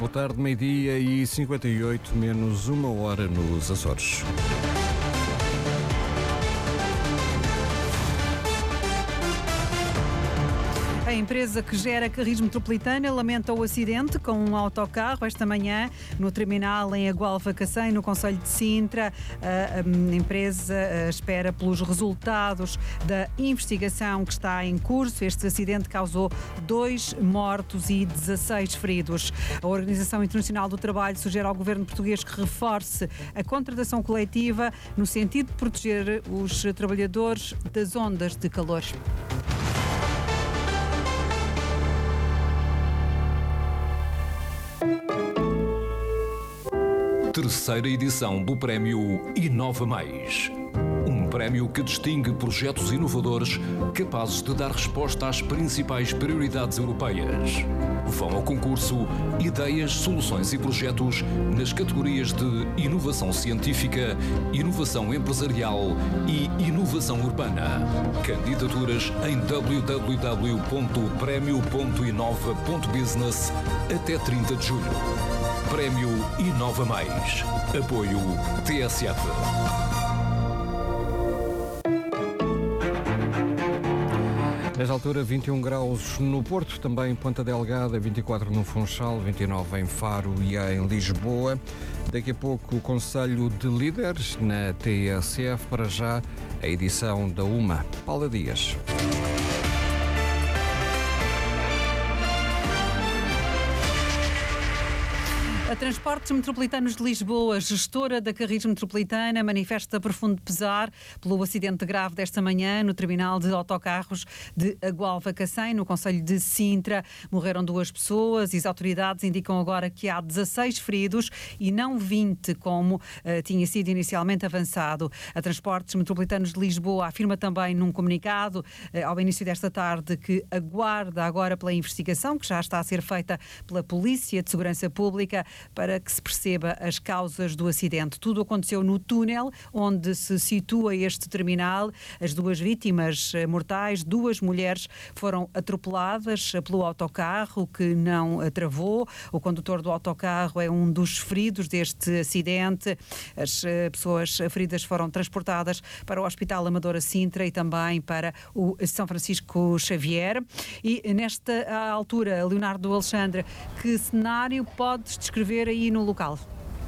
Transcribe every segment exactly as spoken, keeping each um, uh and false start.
Boa tarde, meio-dia e cinquenta e oito, menos uma hora nos Açores. A empresa que gera Carris Metropolitana lamenta o acidente com um autocarro esta manhã no terminal em Agualva Cacém, no concelho de Sintra. A empresa espera pelos resultados da investigação que está em curso. Este acidente causou dois mortos e dezasseis feridos. A Organização Internacional do Trabalho sugere ao governo português que reforce a contratação coletiva no sentido de proteger os trabalhadores das ondas de calor. Terceira edição do Prémio Inova Mais. Um prémio que distingue projetos inovadores capazes de dar resposta às principais prioridades europeias. Vão ao concurso ideias, soluções e projetos nas categorias de inovação científica, inovação empresarial e inovação urbana. Candidaturas em w w w ponto prémio ponto inova ponto business até trinta de julho. Prémio Inova Mais. Apoio T S F. Nesta altura, vinte e um graus no Porto, também em Ponta Delgada, vinte e quatro no Funchal, vinte e nove em Faro e em Lisboa. Daqui a pouco o Conselho de Líderes na T S F, para já a edição da UMA. Paula Dias. A Transportes Metropolitanos de Lisboa, gestora da Carris Metropolitana, manifesta profundo pesar pelo acidente grave desta manhã no terminal de autocarros de Agualva Cacém, no concelho de Sintra. Morreram duas pessoas e as autoridades indicam agora que há dezasseis feridos e não vinte, como uh, tinha sido inicialmente avançado. A Transportes Metropolitanos de Lisboa afirma também num comunicado uh, ao início desta tarde que aguarda agora pela investigação que já está a ser feita pela Polícia de Segurança Pública para que se perceba as causas do acidente. Tudo aconteceu no túnel onde se situa este terminal. As duas vítimas mortais, duas mulheres, foram atropeladas pelo autocarro que não travou. O condutor do autocarro é um dos feridos deste acidente. As pessoas feridas foram transportadas para o Hospital Amadora Sintra e também para o São Francisco Xavier. E nesta altura, Leonardo Alexandre, que cenário podes descrever aí no local?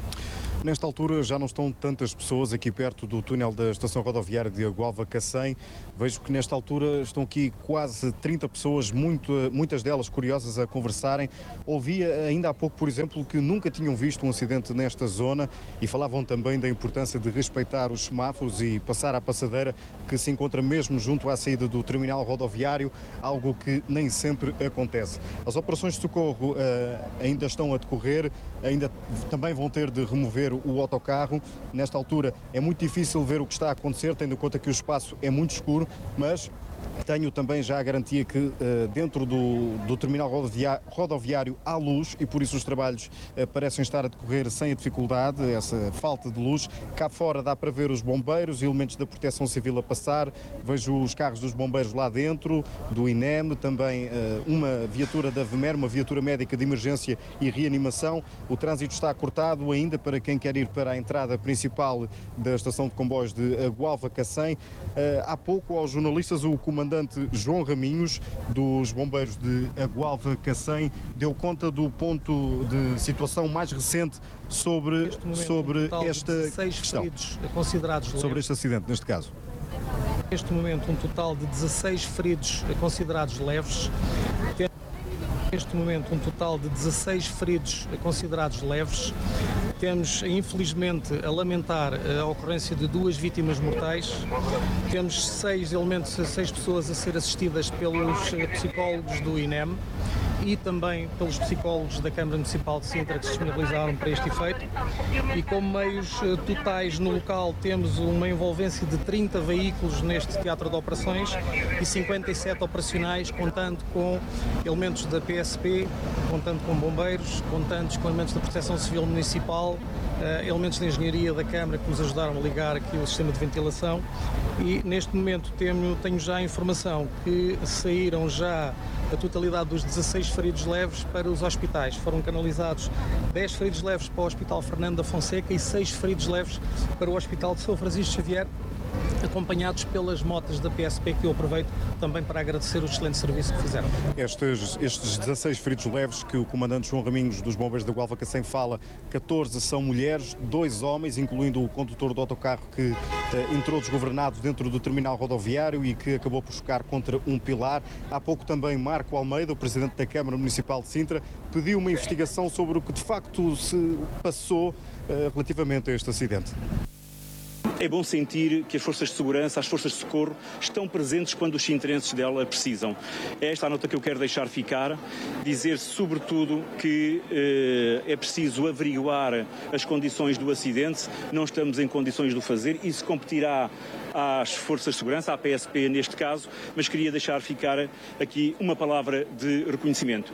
Nesta altura já não estão tantas pessoas aqui perto do túnel da estação rodoviária de Agualva Cacém. Vejo que nesta altura estão aqui quase trinta pessoas, muito, muitas delas curiosas a conversarem. Ouvi ainda há pouco, por exemplo, que nunca tinham visto um acidente nesta zona e falavam também da importância de respeitar os semáforos e passar à passadeira que se encontra mesmo junto à saída do terminal rodoviário, algo que nem sempre acontece. As operações de socorro uh, ainda estão a decorrer, ainda também vão ter de remover o autocarro. Nesta altura é muito difícil ver o que está a acontecer, tendo em conta que o espaço é muito escuro, mas tenho também já a garantia que uh, dentro do, do terminal rodoviário, rodoviário há luz e por isso os trabalhos uh, parecem estar a decorrer sem a dificuldade, essa falta de luz. Cá fora dá para ver os bombeiros e elementos da Proteção Civil a passar, vejo os carros dos bombeiros lá dentro, do I N E M, também uh, uma viatura da V M E R, uma viatura médica de emergência e reanimação. O trânsito está cortado ainda para quem quer ir para a entrada principal da estação de comboios de Agualva Cacém. Uh, há pouco aos jornalistas o comandante João Raminhos, dos bombeiros de Agualva Cacém, deu conta do ponto de situação mais recente sobre, sobre um esta questão. Considerados sobre leves. este acidente, neste caso. Neste momento, um total de dezasseis feridos considerados leves. Neste momento, um total de dezasseis feridos considerados leves. Temos, infelizmente, a lamentar a ocorrência de duas vítimas mortais. Temos seis elementos, seis pessoas a ser assistidas pelos psicólogos do I N E M e também pelos psicólogos da Câmara Municipal de Sintra que se disponibilizaram para este efeito. E como meios totais no local temos uma envolvência de trinta veículos neste teatro de operações e cinquenta e sete operacionais, contando com elementos da P S P, contando com bombeiros, contando com elementos da Proteção Civil Municipal, uh, elementos de engenharia da Câmara que nos ajudaram a ligar aqui o sistema de ventilação. E neste momento tenho, tenho já a informação que saíram já a totalidade dos dezasseis feridos leves para os hospitais. Foram canalizados dez feridos leves para o Hospital Fernando da Fonseca e seis feridos leves para o Hospital de São Francisco Xavier, acompanhados pelas motas da P S P, que eu aproveito também para agradecer o excelente serviço que fizeram. Estes, estes dezasseis feridos leves que o comandante João Raminhos dos Bombeiros da Gualva Cacém fala, catorze são mulheres, dois homens, incluindo o condutor do autocarro que eh, entrou desgovernado dentro do terminal rodoviário e que acabou por chocar contra um pilar. Há pouco também Marco Almeida, o presidente da Câmara Municipal de Sintra, pediu uma investigação sobre o que de facto se passou eh, relativamente a este acidente. É bom sentir que as forças de segurança, as forças de socorro estão presentes quando os sintrenses dela precisam. É esta a nota que eu quero deixar ficar, dizer sobretudo que eh, é preciso averiguar as condições do acidente, não estamos em condições de o fazer, isso competirá às forças de segurança, à P S P neste caso, mas queria deixar ficar aqui uma palavra de reconhecimento.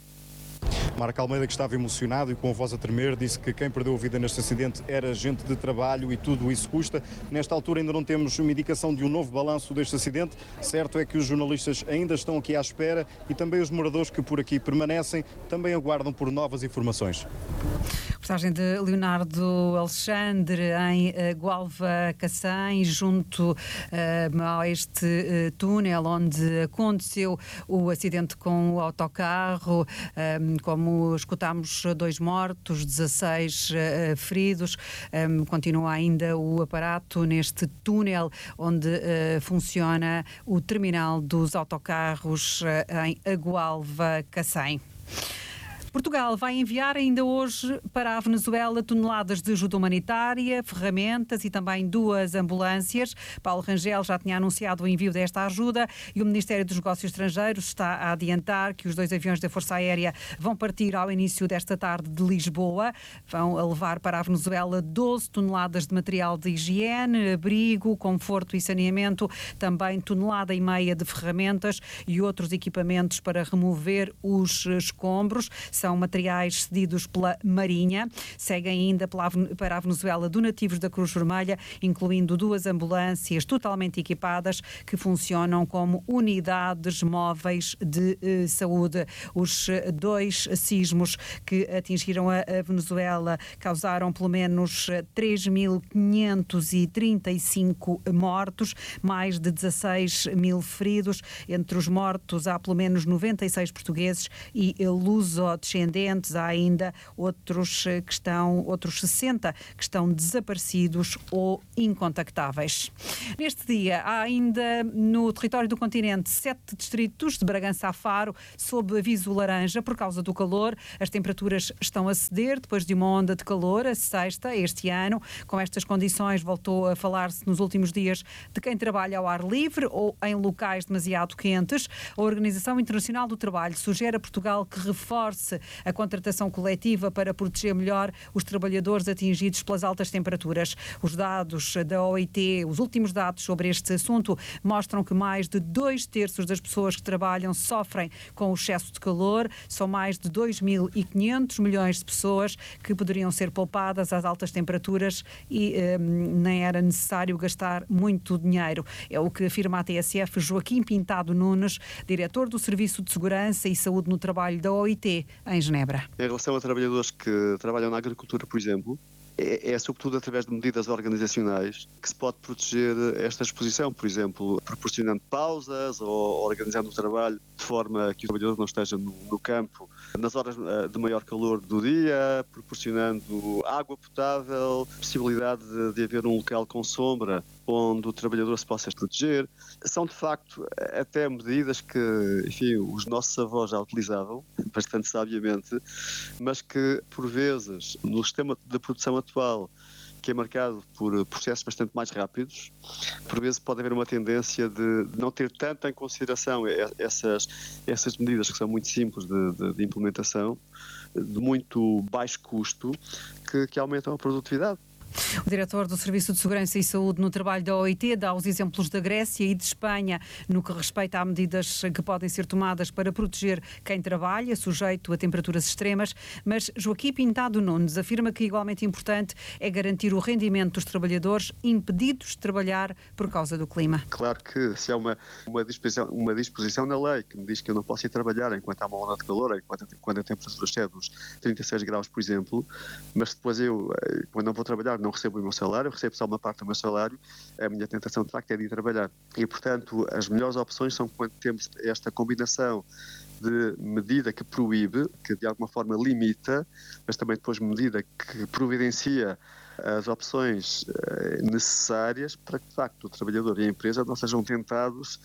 Marco Almeida, que estava emocionado e com a voz a tremer, disse que quem perdeu a vida neste acidente era gente de trabalho e tudo isso custa. Nesta altura ainda não temos uma indicação de um novo balanço deste acidente. Certo é que os jornalistas ainda estão aqui à espera e também os moradores que por aqui permanecem também aguardam por novas informações. Reportagem de Leonardo Alexandre em uh, Gualva Cacém, junto uh, a este uh, túnel onde aconteceu o acidente com o autocarro. Um, como escutámos, dois mortos, dezasseis uh, feridos. Um, continua ainda o aparato neste túnel onde uh, funciona o terminal dos autocarros uh, em Gualva Cacém. Portugal vai enviar ainda hoje para a Venezuela toneladas de ajuda humanitária, ferramentas e também duas ambulâncias. Paulo Rangel já tinha anunciado o envio desta ajuda e o Ministério dos Negócios Estrangeiros está a adiantar que os dois aviões da Força Aérea vão partir ao início desta tarde de Lisboa. Vão a levar para a Venezuela doze toneladas de material de higiene, abrigo, conforto e saneamento, também tonelada e meia de ferramentas e outros equipamentos para remover os escombros. São materiais cedidos pela Marinha. Seguem ainda para a Venezuela donativos da Cruz Vermelha, incluindo duas ambulâncias totalmente equipadas que funcionam como unidades móveis de eh, saúde. Os dois sismos que atingiram a, a Venezuela causaram pelo menos três mil quinhentos e trinta e cinco mortos, mais de dezasseis mil feridos. Entre os mortos há pelo menos noventa e seis portugueses e luso-descendentes. Há ainda outros que estão, outros sessenta que estão desaparecidos ou incontactáveis. Neste dia há ainda no território do continente sete distritos de Bragança a Faro sob aviso laranja por causa do calor. As temperaturas estão a ceder depois de uma onda de calor, a sexta, este ano. Com estas condições voltou a falar-se nos últimos dias de quem trabalha ao ar livre ou em locais demasiado quentes. A Organização Internacional do Trabalho sugere a Portugal que reforce a contratação coletiva para proteger melhor os trabalhadores atingidos pelas altas temperaturas. Os dados da O I T, os últimos dados sobre este assunto, mostram que mais de dois terços das pessoas que trabalham sofrem com o excesso de calor. São mais de dois mil e quinhentos milhões de pessoas que poderiam ser poupadas às altas temperaturas e hum, nem era necessário gastar muito dinheiro. É o que afirma a T S F Joaquim Pintado Nunes, diretor do Serviço de Segurança e Saúde no Trabalho da O I T, em Genebra. Em relação a trabalhadores que trabalham na agricultura, por exemplo, é, é sobretudo através de medidas organizacionais que se pode proteger esta exposição, por exemplo, proporcionando pausas ou organizando o trabalho de forma que o trabalhador não esteja no, no campo nas horas de maior calor do dia, proporcionando água potável, possibilidade de, de haver um local com sombra onde o trabalhador se possa proteger. São, de facto, até medidas que, enfim, os nossos avós já utilizavam, bastante sabiamente, mas que, por vezes, no sistema de produção atual, que é marcado por processos bastante mais rápidos, por vezes pode haver uma tendência de não ter tanto em consideração essas, essas medidas que são muito simples de, de, de implementação, de muito baixo custo, que, que aumentam a produtividade. O diretor do Serviço de Segurança e Saúde no Trabalho da O I T dá os exemplos da Grécia e de Espanha no que respeita a medidas que podem ser tomadas para proteger quem trabalha, sujeito a temperaturas extremas, mas Joaquim Pintado Nunes afirma que igualmente importante é garantir o rendimento dos trabalhadores impedidos de trabalhar por causa do clima. Claro que se há uma, uma, disposição, uma disposição na lei que me diz que eu não posso ir trabalhar enquanto há uma onda de calor, enquanto, quando a temperatura excede os trinta e seis graus, por exemplo, mas depois eu, quando não vou trabalhar, não recebo o meu salário, recebo só uma parte do meu salário, a minha tentação de facto é de ir trabalhar. E, portanto, as melhores opções são quando temos esta combinação de medida que proíbe, que de alguma forma limita, mas também depois medida que providencia as opções necessárias para que, de facto, o trabalhador e a empresa não sejam tentados,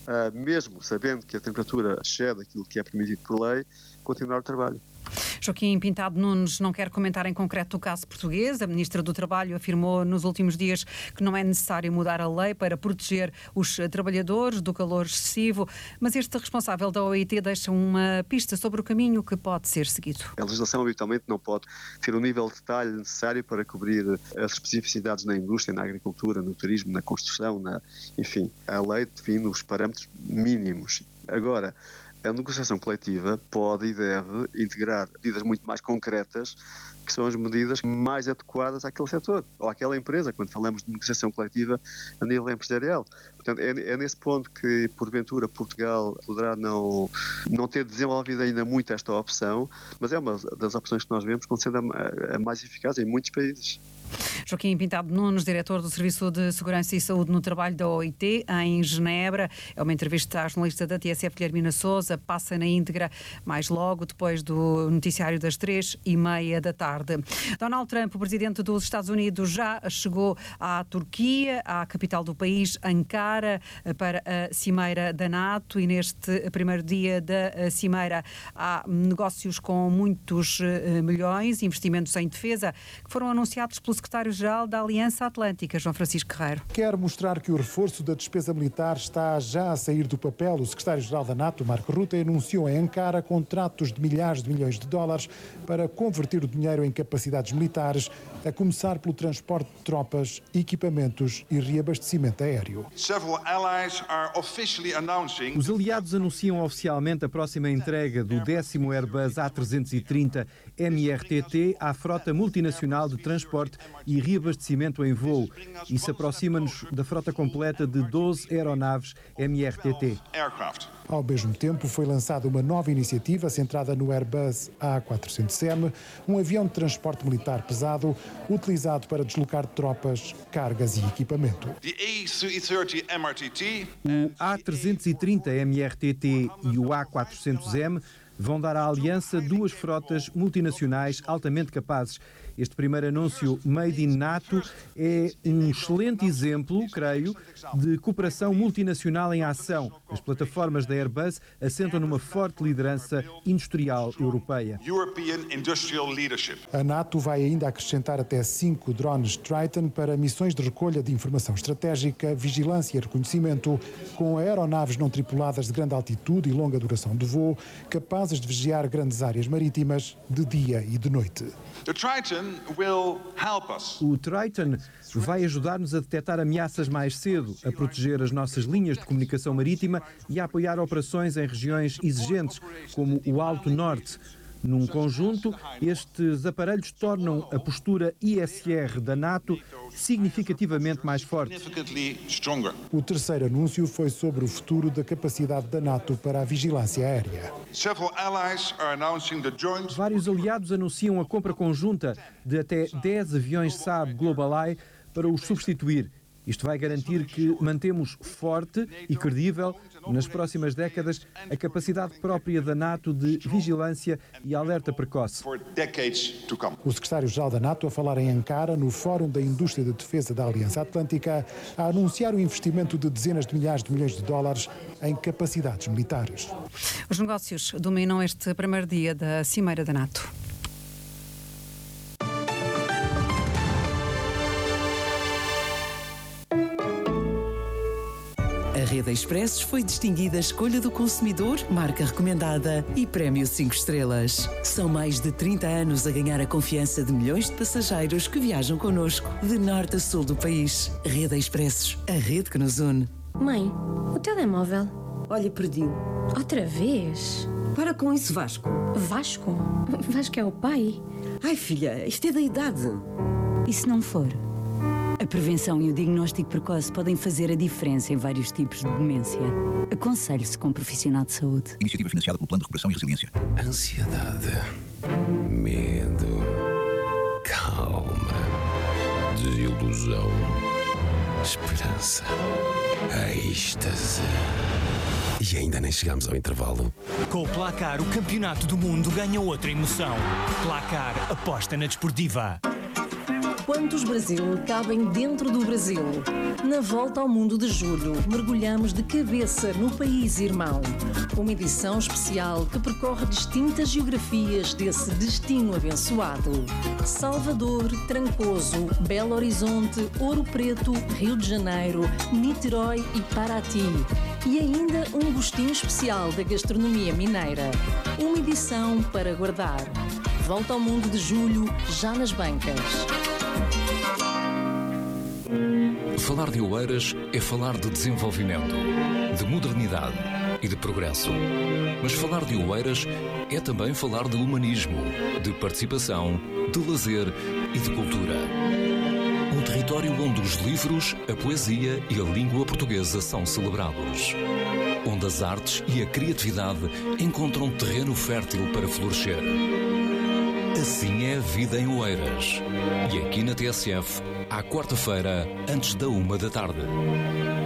mesmo sabendo que a temperatura excede aquilo que é permitido por lei, continuar o trabalho. Joaquim Pintado Nunes não quer comentar em concreto o caso português. A Ministra do Trabalho afirmou nos últimos dias que não é necessário mudar a lei para proteger os trabalhadores do calor excessivo, mas este responsável da O I T deixa uma pista sobre o caminho que pode ser seguido. A legislação habitualmente não pode ter o nível de detalhe necessário para cobrir as especificidades na indústria, na agricultura, no turismo, na construção, na... enfim, a lei define os parâmetros mínimos. Agora, a negociação coletiva pode e deve integrar medidas muito mais concretas, que são as medidas mais adequadas àquele setor ou àquela empresa, quando falamos de negociação coletiva a nível empresarial. Portanto, é, é nesse ponto que, porventura, Portugal poderá não, não ter desenvolvido ainda muito esta opção, mas é uma das opções que nós vemos como sendo a, a mais eficaz em muitos países. Joaquim Pintado Nunes, diretor do Serviço de Segurança e Saúde no Trabalho da O I T, em Genebra. É uma entrevista à jornalista da T S F, Guilhermina Sousa, passa na íntegra mais logo, depois do noticiário das três e meia da tarde. Donald Trump, o presidente dos Estados Unidos, já chegou à Turquia, à capital do país, Ankara, para a cimeira da NATO, e neste primeiro dia da cimeira há negócios com muitos milhões, investimentos em defesa, que foram anunciados pelo secretário-geral da Aliança Atlântica, João Francisco Guerreiro. Quer mostrar que o reforço da despesa militar está já a sair do papel. O secretário-geral da NATO, Marco Rutte, anunciou em Ankara contratos de milhares de milhões de dólares para converter o dinheiro em capacidades militares, a começar pelo transporte de tropas, equipamentos e reabastecimento aéreo. Os aliados anunciam oficialmente a próxima entrega do décimo Airbus A trezentos e trinta M R T T à frota multinacional de transporte e reabastecimento em voo. Isso aproxima-nos da frota completa de doze aeronaves M R T T. Ao mesmo tempo, foi lançada uma nova iniciativa centrada no Airbus A quatrocentos M, um avião de transporte militar pesado utilizado para deslocar tropas, cargas e equipamento. O A trezentos e trinta M R T T e o A quatrocentos M vão dar à Aliança duas frotas multinacionais altamente capazes. Este primeiro anúncio Made in NATO é um excelente exemplo, creio, de cooperação multinacional em ação. As plataformas da Airbus assentam numa forte liderança industrial europeia. A NATO vai ainda acrescentar até cinco drones Triton para missões de recolha de informação estratégica, vigilância e reconhecimento, com aeronaves não tripuladas de grande altitude e longa duração de voo, capazes de vigiar grandes áreas marítimas de dia e de noite. O Triton vai ajudar-nos a detectar ameaças mais cedo, a proteger as nossas linhas de comunicação marítima e a apoiar operações em regiões exigentes, como o Alto Norte. Num conjunto, estes aparelhos tornam a postura I S R da NATO significativamente mais forte. O terceiro anúncio foi sobre o futuro da capacidade da NATO para a vigilância aérea. Vários aliados anunciam a compra conjunta de até dez aviões Saab GlobalEye para os substituir. Isto vai garantir que mantemos forte e credível, nas próximas décadas, a capacidade própria da NATO de vigilância e alerta precoce. O secretário-geral da NATO a falar em Ankara, no Fórum da Indústria de Defesa da Aliança Atlântica, a anunciar o investimento de dezenas de milhares de milhões de dólares em capacidades militares. Os negócios dominam este primeiro dia da Cimeira da NATO. A Rede Expressos foi distinguida Escolha do Consumidor, marca recomendada e Prémio cinco estrelas. São mais de trinta anos a ganhar a confiança de milhões de passageiros que viajam connosco, de norte a sul do país. Rede Expressos, a rede que nos une. Mãe, o telemóvel. Olha, perdi-o. Outra vez? Para com isso, Vasco. Vasco? Vasco é o pai? Ai, filha, isto é da idade. E se não for? A prevenção e o diagnóstico precoce podem fazer a diferença em vários tipos de demência. Aconselhe-se com um profissional de saúde. Iniciativa financiada pelo Plano de Recuperação e Resiliência. Ansiedade. Medo. Calma. Desilusão. Esperança. Êxtase. E ainda nem chegamos ao intervalo. Com o Placar, o campeonato do mundo ganha outra emoção. Placar, aposta na desportiva. Quantos Brasil cabem dentro do Brasil? Na volta ao mundo de julho, mergulhamos de cabeça no país irmão. Uma edição especial que percorre distintas geografias desse destino abençoado. Salvador, Trancoso, Belo Horizonte, Ouro Preto, Rio de Janeiro, Niterói e Paraty. E ainda um gostinho especial da gastronomia mineira. Uma edição para guardar. Volta ao mundo de julho, já nas bancas. Falar de Oeiras é falar de desenvolvimento, de modernidade e de progresso. Mas falar de Oeiras é também falar de humanismo, de participação, de lazer e de cultura. Um território onde os livros, a poesia e a língua portuguesa são celebrados. Onde as artes e a criatividade encontram terreno fértil para florescer. Assim é a vida em Oeiras. E aqui na T S F, à quarta-feira, antes da uma da tarde.